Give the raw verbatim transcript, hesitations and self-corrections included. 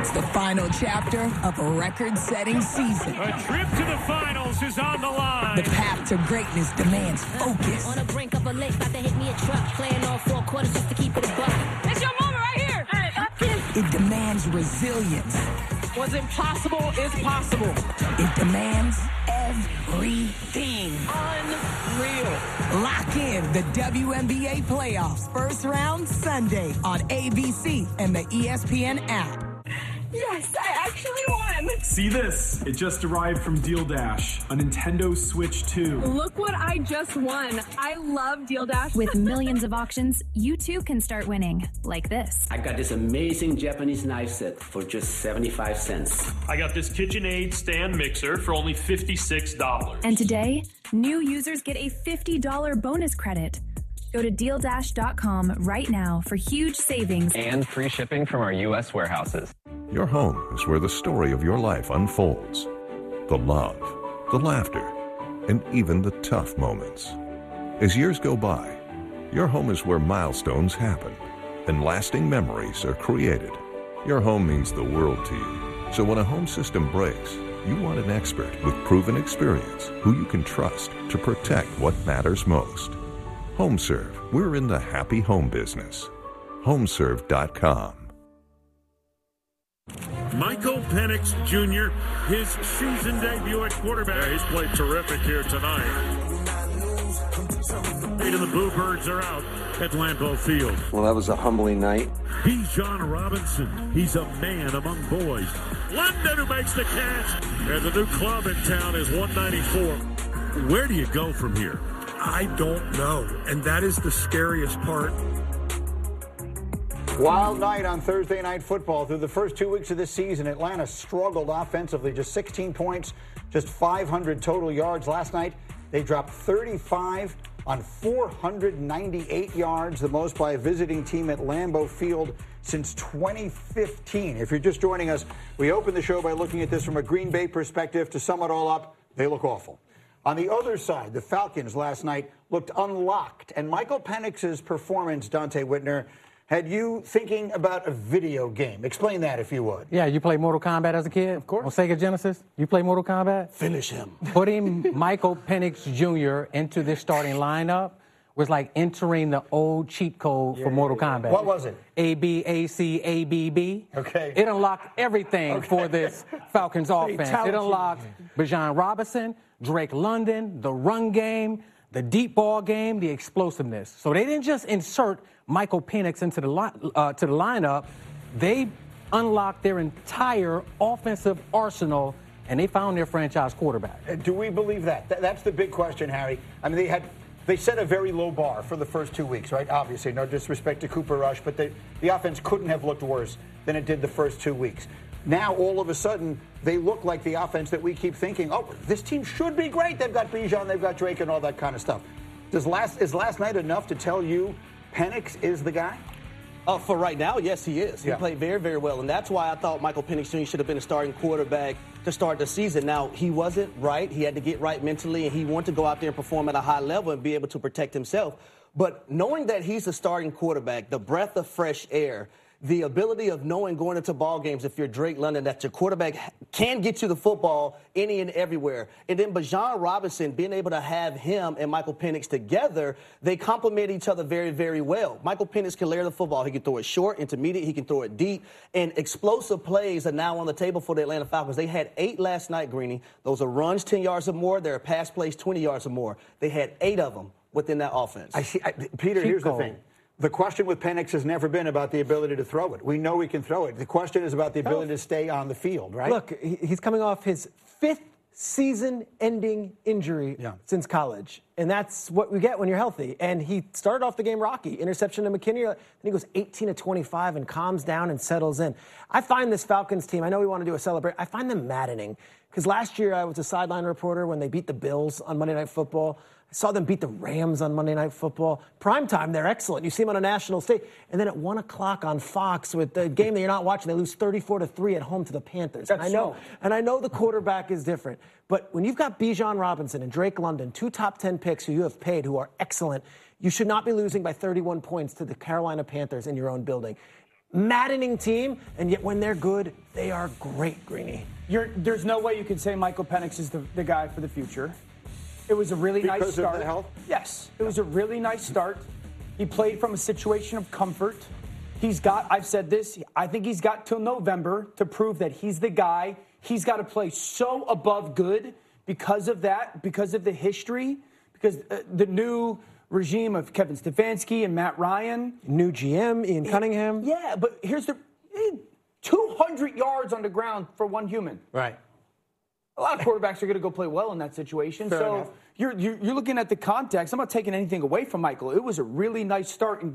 It's the final chapter of a record-setting season. A trip to the finals is on the line. The path to greatness demands focus. On the brink of a lake, about to hit me a truck. Playing all four quarters just to keep it a buck. It's your moment right here. Hey, it demands resilience. What's impossible is possible. It demands everything. Unreal. Lock in the W N B A playoffs first round Sunday on A B C and the E S P N app. Yes, I actually won. See this? It just arrived from Deal Dash, a Nintendo Switch two. Look what I just won. I love Deal Dash. With millions of auctions, you too can start winning, like this. I got this amazing Japanese knife set for just seventy-five cents. I got this KitchenAid stand mixer for only fifty-six dollars. And today, new users get a fifty dollars bonus credit. Go to deal dash dot com right now for huge savings and free shipping from our U S warehouses. Your home is where the story of your life unfolds. The love, the laughter, and even the tough moments. As years go by, your home is where milestones happen and lasting memories are created. Your home means the world to you. So when a home system breaks, you want an expert with proven experience who you can trust to protect what matters most. HomeServe, we're in the happy home business. home serve dot com. Michael Penix Junior, his season debut at quarterback. Yeah, he's played terrific here tonight. Eight of the Bluebirds are out at Lambeau Field. Well, that was a humbling night. Bijan Robinson, he's a man among boys. London who makes the catch. And the new club in town is one ninety-four. Where do you go from here? I don't know, and that is the scariest part. Wild night on Thursday Night Football. Through the first two weeks of this season, Atlanta struggled offensively, just sixteen points, just five hundred total yards. Last night, they dropped thirty-five on four hundred ninety-eight yards, the most by a visiting team at Lambeau Field since twenty fifteen. If you're just joining us, we opened the show by looking at this from a Green Bay perspective. To sum it all up, they look awful. On the other side, the Falcons last night looked unlocked, and Michael Penix's performance, Dante Whitner, had you thinking about a video game. Explain that, if you would. Yeah, you played Mortal Kombat as a kid? Of course. On Sega Genesis? You play Mortal Kombat? Finish him. Putting Michael Penix Junior into this starting lineup was like entering the old cheat code yeah, for Mortal yeah, yeah. Kombat. What was it? A B A C A B B. Okay. It unlocked everything okay. for this Falcons offense. It unlocked Bijan Robinson, Drake London, the run game, the deep ball game, the explosiveness. So they didn't just insert Michael Penix into the li- uh, to the lineup. They unlocked their entire offensive arsenal, and they found their franchise quarterback. Uh, do we believe that? Th- that's the big question, Harry. I mean, they had they set a very low bar for the first two weeks, right? Obviously, no disrespect to Cooper Rush, but they, the offense couldn't have looked worse than it did the first two weeks. Now, all of a sudden, they look like the offense that we keep thinking, oh, this team should be great. They've got Bijan, they've got Drake, and all that kind of stuff. Does last is last night enough to tell you Penix is the guy? Uh, for right now, yes, he is. He yeah. played very, very well, and that's why I thought Michael Penix Junior should have been a starting quarterback to start the season. Now, he wasn't right. He had to get right mentally, and he wanted to go out there and perform at a high level and be able to protect himself. But knowing that he's a starting quarterback, the breath of fresh air, the ability of knowing going into ball games, if you're Drake London, that your quarterback can get you the football any and everywhere. And then Bijan Robinson, being able to have him and Michael Penix together, they complement each other very, very well. Michael Penix can layer the football. He can throw it short, intermediate. He can throw it deep. And explosive plays are now on the table for the Atlanta Falcons. They had eight last night, Greeny. Those are runs ten yards or more. There are pass plays twenty yards or more. They had eight of them within that offense. I see. I, Peter, Keep here's going. the thing. The question with Penix has never been about the ability to throw it. We know he can throw it. The question is about the ability to stay on the field, right? Look, he's coming off his fifth season-ending injury yeah. since college. And that's what we get when you're healthy. And he started off the game rocky. Interception to McKinney. Then he goes eighteen to twenty-five and calms down and settles in. I find this Falcons team, I know we want to do a celebrate. I find them maddening. Because last year I was a sideline reporter when they beat the Bills on Monday Night Football. I saw them beat the Rams on Monday Night Football. Primetime, they're excellent. You see them on a national stage. And then at one o'clock on Fox with the game that you're not watching, they lose thirty-four to three at home to the Panthers. That's and I know, so. and I know the quarterback is different. But when you've got Bijan Robinson and Drake London, two top ten picks who you have paid who are excellent, you should not be losing by thirty-one points to the Carolina Panthers in your own building. maddening team, and yet when they're good, they are great, Greeny. You're, there's no way you could say Michael Penix is the, the guy for the future. It was a really because nice start. Of the health? Yes, it was a really nice start. He played from a situation of comfort. He's got, I've said this, I think he's got till November to prove that he's the guy. He's got to play so above good because of that, because of the history, because uh, the new regime of Kevin Stefanski and Matt Ryan. New G M, Ian Cunningham. Yeah, but here's the two hundred yards on the ground for one human. Right. A lot of quarterbacks are going to go play well in that situation. Fair so enough. you're, you're you're looking at the context. I'm not taking anything away from Michael. It was a really nice start. And